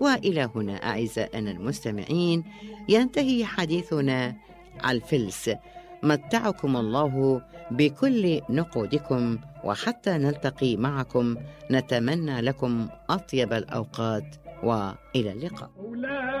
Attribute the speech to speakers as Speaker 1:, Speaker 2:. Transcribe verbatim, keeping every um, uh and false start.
Speaker 1: وإلى هنا أعزائنا المستمعين ينتهي حديثنا على الفلس. متعكم الله بكل نقودكم، وحتى نلتقي معكم نتمنى لكم أطيب الأوقات، وإلى اللقاء.